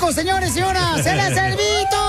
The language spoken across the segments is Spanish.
periférico, señores y señoras. ¡Se les el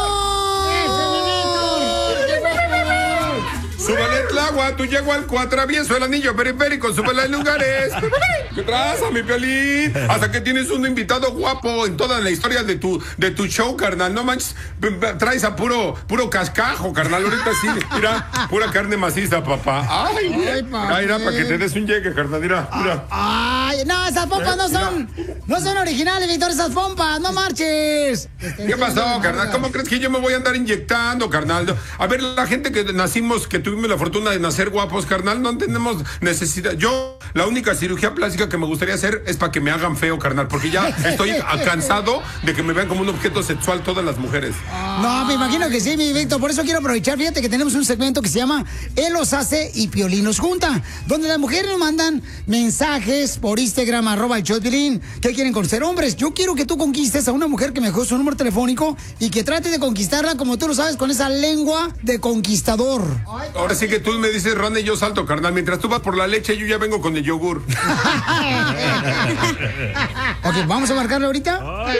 Súbale el agua, tú llego al atravieso el anillo periférico, súbele en lugares. ¿Qué traza, mi Piolín? Hasta que tienes un invitado guapo en toda la historia de tu show, carnal. No manches, traes a puro cascajo, carnal. Ahorita sí, mira, pura carne maciza, papá. Ay, mira, para que te des un llegue, carnal, mira. Ay, no, esas pompas no son originales, Víctor, esas pompas, no marches. ¿Qué pasó, carnal? ¿Cómo crees que yo me voy a andar inyectando, carnal? A ver, la gente que nacimos, que tuvimos la fortuna de nacer guapos, carnal, no tenemos necesidad. Yo, la única cirugía plástica que me gustaría hacer es para que me hagan feo, carnal, porque ya estoy cansado de que me vean como un objeto sexual todas las mujeres. No, me imagino que sí, mi Víctor. Por eso quiero aprovechar, fíjate que tenemos un segmento que se llama Él los hace y Piolín los junta, donde las mujeres nos mandan mensajes por Instagram, @el_show_de_Piolín, que quieren conocer hombres. Yo quiero que tú conquistes a una mujer que me dejó su número telefónico y que trate de conquistarla, como tú lo sabes, con esa lengua de conquistador. Ahora sí que tú me dices, Ron, y yo salto, carnal. Mientras tú vas por la leche, yo ya vengo con el yogur. Ok, ¿vamos a marcarle ahorita?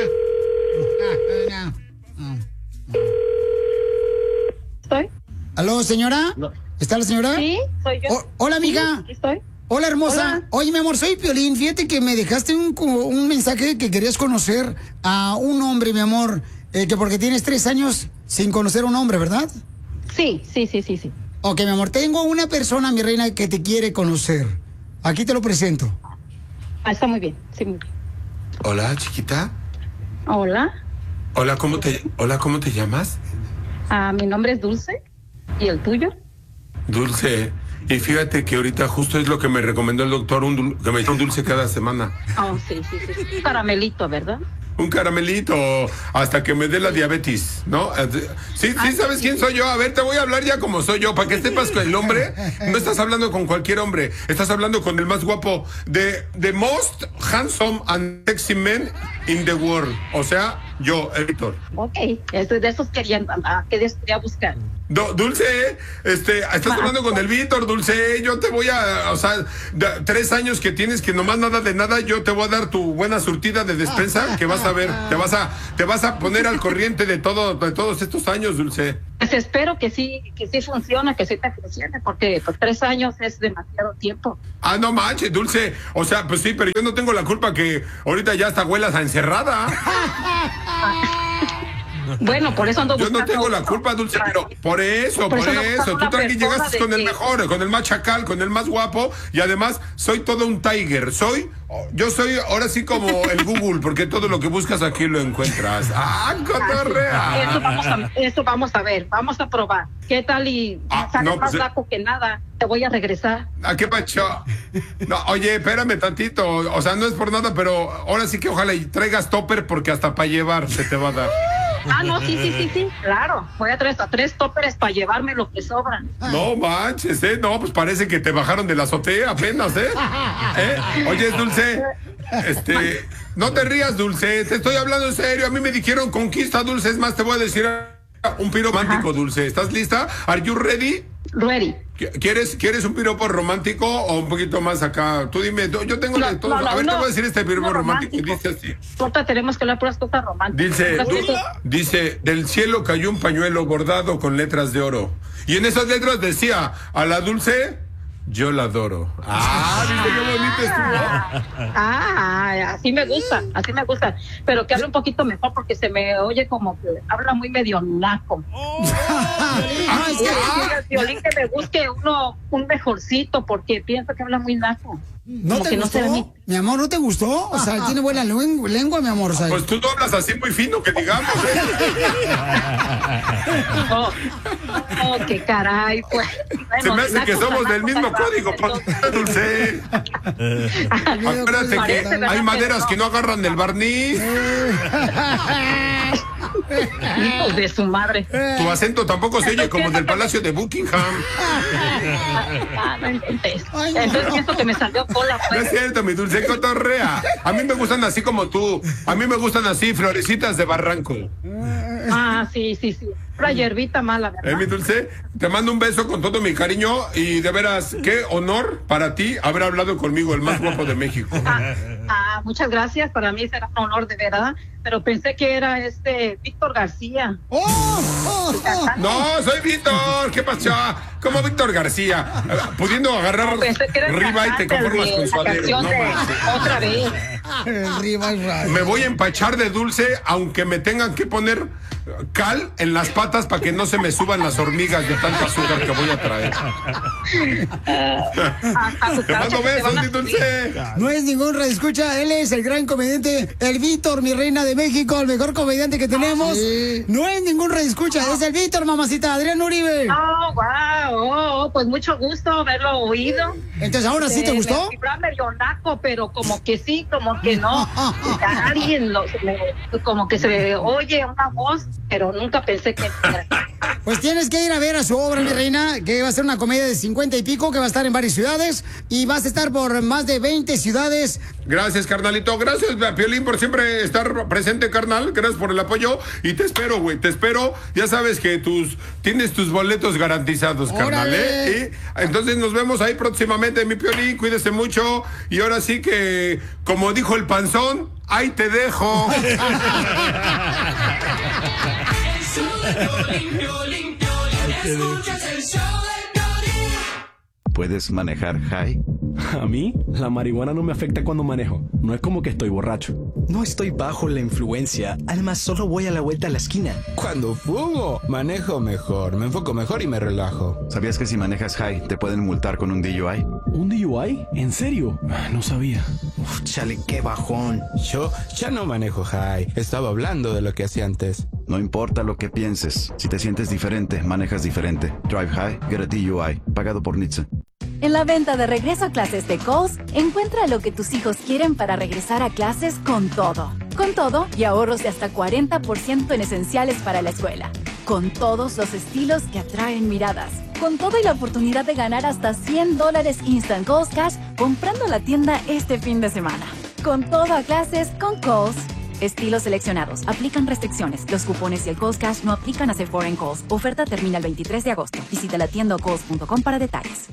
¿Estoy? ¿Aló, señora? No. ¿Está la señora? Sí, soy yo. Hola, amiga. Sí, estoy. Hola, hermosa. Hola. Oye, mi amor, soy Piolín. Fíjate que me dejaste un mensaje que querías conocer a un hombre, mi amor, que porque tienes 3 años sin conocer a un hombre, ¿verdad? Sí. Ok, mi amor, tengo una persona, mi reina, que te quiere conocer. Aquí te lo presento. Está muy bien, sí, muy bien. Hola, chiquita. Hola, Hola, ¿cómo te llamas? mi nombre es Dulce. ¿Y el tuyo? Dulce. Y fíjate que ahorita justo es lo que me recomendó el doctor, que me echa un dulce cada semana. Oh, sí. Caramelito, ¿verdad? Un caramelito hasta que me dé la diabetes, ¿no? Sí, ¿sabes quién soy yo? A ver, te voy a hablar ya como soy yo, para que sepas que el hombre, no estás hablando con cualquier hombre, estás hablando con el más guapo, the most handsome and sexy man in the world. O sea, yo, Víctor. Ok, de esos quería buscar. Dulce, estás hablando con el Víctor, Dulce, yo te voy a, 3 años que tienes que nomás nada de nada, yo te voy a dar tu buena surtida de despensa, que vas a ver, te vas a poner al corriente de todos estos años, Dulce. Pues espero que sí funcione, que sí te funcione, porque pues 3 años es demasiado tiempo. Ah, no manches, Dulce, pues sí, pero yo no tengo la culpa que ahorita ya hasta huelas a encerrada. Bueno, por eso ando buscando. Yo no tengo la culpa, Dulce, pero por eso. Tú tranqui llegaste con el mejor, con el más chacal, con el más guapo, y además soy todo un tiger. Yo soy ahora sí como el Google, porque todo lo que buscas aquí lo encuentras. ¡Ah, cotorrea! Eso vamos a ver, vamos a probar. ¿Qué tal y sale más flaco que nada? Te voy a regresar. ¿A qué pacho? No, oye, espérame tantito. O sea, no es por nada, pero ahora sí que ojalá y traigas topper, porque hasta para llevar se te va a dar. No, sí, claro. Voy a traer hasta 3 toppers para llevarme lo que sobran. No manches, no, pues parece que te bajaron de la azotea apenas, Oye, Dulce, no te rías, Dulce, te estoy hablando en serio. A mí me dijeron conquista, Dulce, es más, te voy a decir un piropo romántico, Dulce. ¿Estás lista? ¿Are you ready? Ready. ¿Quieres un piropo romántico o un poquito más acá? Tú dime, yo tengo de todo. A ver, te voy a decir este piropo romántico. Dice así. Ahorita tenemos que hablar puras cosas románticas. Dice, del cielo cayó un pañuelo bordado con letras de oro. Y en esas letras decía, a la Dulce, yo la adoro. Dice qué bonito estuvo. Así me gusta. Pero que hable un poquito mejor porque se me oye como que habla muy medio naco. El Piolín que me busque un mejorcito porque pienso que habla muy naco. ¿No te gustó? Mi amor, ¿no te gustó? O sea, tiene buena lengua, mi amor. O sea, pues tú no hablas así muy fino, que digamos, qué caray, pues. Bueno, se me hace que somos del mismo código, Dulce. Acuérdate que hay maderas que no agarran del barniz. Hijos de su madre. Tu acento tampoco se oye como del Palacio de Buckingham. No intentes. Entonces pienso que me salió cola. No es cierto, mi Dulce, cotorrea. A mí me gustan así como tú. A mí me gustan así, florecitas de barranco. Sí. Una hierbita mala, ¿verdad? Mi Dulce, te mando un beso con todo mi cariño y de veras, qué honor para ti haber hablado conmigo, el más guapo de México. muchas gracias, para mí será un honor de verdad, pero pensé que era Víctor García. No, soy Víctor, ¿qué pasa? ¿Cómo Víctor García? Pudiendo agarrar riba y te conformas con su ADN. Otra vez. Me voy a empachar de dulce, aunque me tengan que poner cal en las patas para que no se me suban las hormigas de tanto azúcar que voy a traer. Te mando besos, mi dulce. No es ningún radioescucha, él es el gran comediante, el Víctor, mi reina de México, el mejor comediante que tenemos. Sí. No es ningún radioescucha, es el Víctor, mamacita, Adrián Uribe. Oh, wow, pues mucho gusto haberlo oído. Entonces, ¿ahora sí te gustó? Me medio naco, pero como que sí, como que no. Alguien como que se oye una voz, pero nunca pensé que... Pues tienes que ir a ver a su obra, mi reina, que va a ser una comedia de 50 y pico, que va a estar en varias ciudades, y vas a estar por más de 20 ciudades. Gracias, carnalito. Gracias, Piolín, por siempre estar presente, carnal. Gracias por el apoyo. Y te espero, güey. Te espero. Ya sabes que tienes tus boletos garantizados, carnal, ¿eh? Y entonces nos vemos ahí próximamente, mi Piolín. Cuídese mucho. Y ahora sí que, como dijo el panzón, ahí te dejo. ¿Puedes manejar high? A mí, la marihuana no me afecta cuando manejo. No es como que estoy borracho. No estoy bajo la influencia. Además, solo voy a la vuelta a la esquina. Cuando fumo, manejo mejor, me enfoco mejor y me relajo. ¿Sabías que si manejas high te pueden multar con un DUI? ¿Un DUI? ¿En serio? No sabía. Chale, qué bajón. Yo ya no manejo high. Estaba hablando de lo que hacía antes. No importa lo que pienses. Si te sientes diferente, manejas diferente. Drive high, get a DUI. Pagado por NHTSA. En la venta de regreso a clases de Kohl's, encuentra lo que tus hijos quieren para regresar a clases con todo. Con todo y ahorros de hasta 40% en esenciales para la escuela. Con todos los estilos que atraen miradas. Con todo y la oportunidad de ganar hasta $100 Instant Kohl's Cash comprando la tienda este fin de semana. Con todo a clases con Kohl's. Estilos seleccionados. Aplican restricciones. Los cupones y el Kohl's Cash no aplican a Sephora en Kohl's. Oferta termina el 23 de agosto. Visita la tienda o kohls.com para detalles.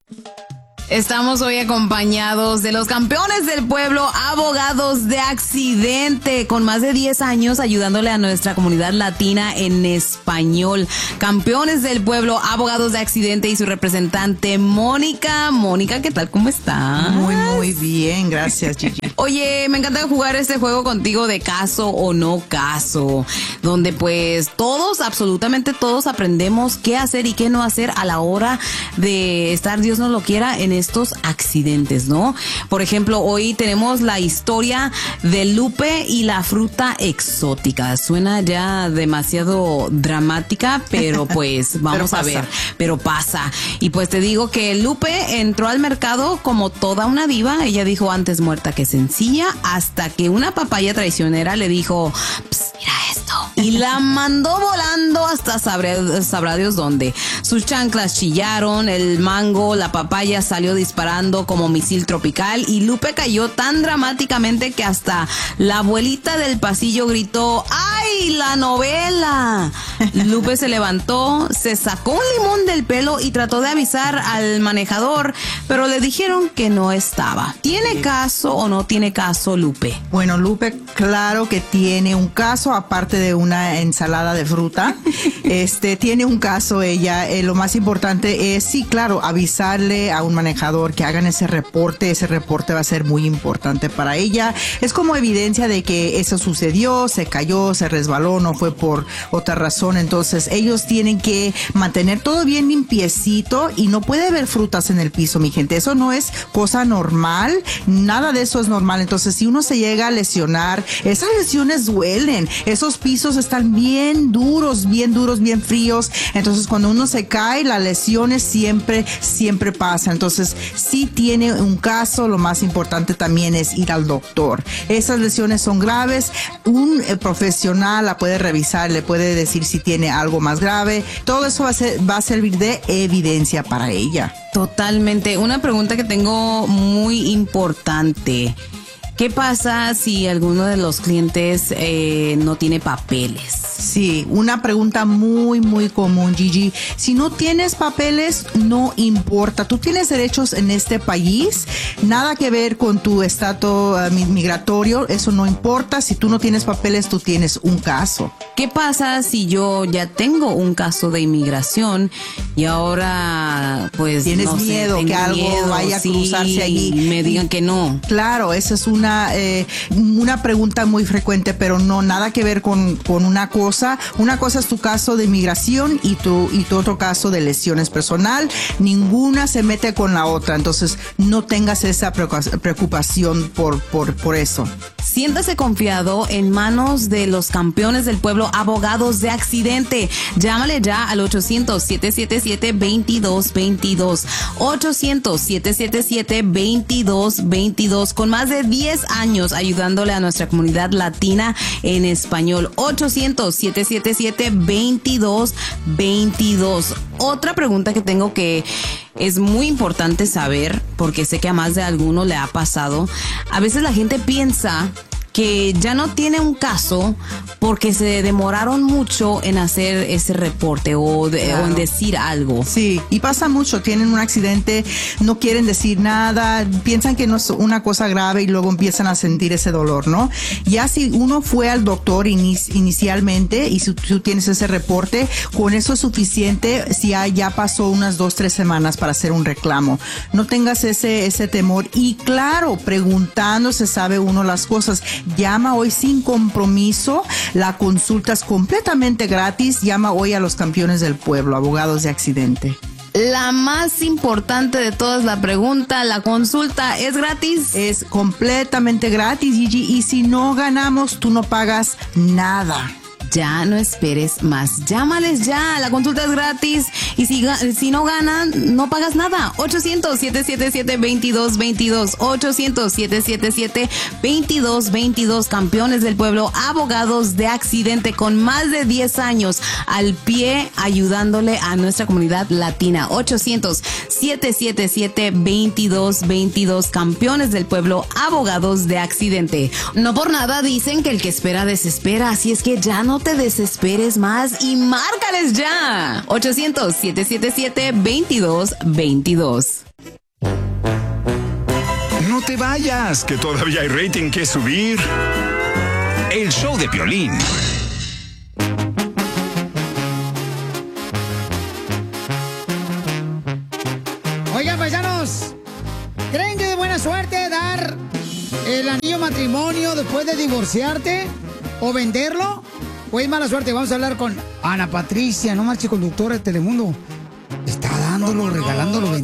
Estamos hoy acompañados de los campeones del pueblo, abogados de accidente, con más de 10 años ayudándole a nuestra comunidad latina en español. Campeones del pueblo, abogados de accidente y su representante Mónica. Mónica, ¿qué tal? ¿Cómo estás? Muy bien, gracias, Gigi. Oye, me encanta jugar este juego contigo de caso o no caso, donde pues todos, absolutamente todos aprendemos qué hacer y qué no hacer a la hora de estar, Dios nos lo quiera, en estos accidentes, ¿no? Por ejemplo, hoy tenemos la historia de Lupe y la fruta exótica. Suena ya demasiado dramática, pero pues vamos a ver. Pero pasa. Y pues te digo que Lupe entró al mercado como toda una diva. Ella dijo antes muerta que sencilla, hasta que una papaya traicionera le dijo, mira esto. Y la mandó volando hasta sabrá Dios dónde. Sus chanclas chillaron, el mango, la papaya salió disparando como misil tropical y Lupe cayó tan dramáticamente que hasta la abuelita del pasillo gritó, ¡ay, la novela! Lupe se levantó, se sacó un limón del pelo y trató de avisar al manejador, pero le dijeron que no estaba. ¿Tiene caso o no tiene caso, Lupe? Bueno, Lupe, claro que tiene un caso, aparte de una ensalada de fruta. Tiene un caso ella. Lo más importante es, sí, claro, avisarle a un manejador que hagan ese reporte. Ese reporte va a ser muy importante para ella. Es como evidencia de que eso sucedió, se cayó, se resbaló, no fue por otra razón. Entonces, ellos tienen que mantener todo bien limpiecito y no puede haber frutas en el piso, mi gente. Eso no es cosa normal. Nada de eso es normal. Entonces, si uno se llega a lesionar, esas lesiones duelen. Esos pisos están bien duros, bien fríos. Entonces, cuando uno se cae, las lesiones siempre pasan. Entonces, si tiene un caso, lo más importante también es ir al doctor. Esas lesiones son graves. Un profesional la puede revisar, le puede decir si tiene algo más grave. Todo eso va a servir de evidencia para ella. Totalmente. Una pregunta que tengo muy importante. ¿Qué pasa si alguno de los clientes no tiene papeles? Sí, una pregunta muy, muy común, Gigi. Si no tienes papeles, no importa. Tú tienes derechos en este país, nada que ver con tu estatus migratorio, eso no importa. Si tú no tienes papeles, tú tienes un caso. ¿Qué pasa si yo ya tengo un caso de inmigración y ahora pues tienes no miedo sé, que algo vaya a cruzarse allí y me digan que no? Claro, esa es una pregunta muy frecuente, pero no nada que ver con una cosa. Una cosa es tu caso de inmigración y tu otro caso de lesiones personal. Ninguna se mete con la otra, entonces no tengas esa preocupación por eso. Siéntase confiado en manos de los campeones del pueblo, abogados de accidente. Llámale ya al 800-777-2222. 800-777-2222. Con más de 10 años ayudándole a nuestra comunidad latina en español. 800-777-2222. Otra pregunta que tengo que es muy importante saber, porque sé que a más de alguno le ha pasado. A veces la gente piensa que ya no tiene un caso porque se demoraron mucho en hacer ese reporte o en decir algo. Sí, y pasa mucho, tienen un accidente, no quieren decir nada, piensan que no es una cosa grave y luego empiezan a sentir ese dolor, ¿no? Ya si uno fue al doctor inicialmente y si tú tienes ese reporte, con eso es suficiente si ya pasó unas 2-3 semanas para hacer un reclamo. No tengas ese temor y claro, preguntando se sabe uno las cosas. Llama hoy sin compromiso, la consulta es completamente gratis. Llama hoy a los campeones del pueblo, abogados de accidente. La más importante de todas, la pregunta, la consulta, ¿es gratis? Es completamente gratis, Gigi, y si no ganamos, tú no pagas nada. Ya no esperes más. Llámales ya. La consulta es gratis. Y si no ganan, no pagas nada. 800-777-2222. 800-777-2222. Campeones del pueblo, abogados de accidente con más de 10 años al pie ayudándole a nuestra comunidad latina. 800-777-2222. Campeones del pueblo, abogados de accidente. No por nada dicen que el que espera desespera. Así es que ya no te desesperes más y márcales ya. 800-777-2222. No te vayas, que todavía hay rating que subir. El show de Piolín. Oigan, paisanos, ¿creen que es de buena suerte dar el anillo matrimonio después de divorciarte o venderlo? Pues mala suerte, vamos a hablar con Ana Patricia, no marche, conductora de Telemundo. Está dándolo, regalándolo,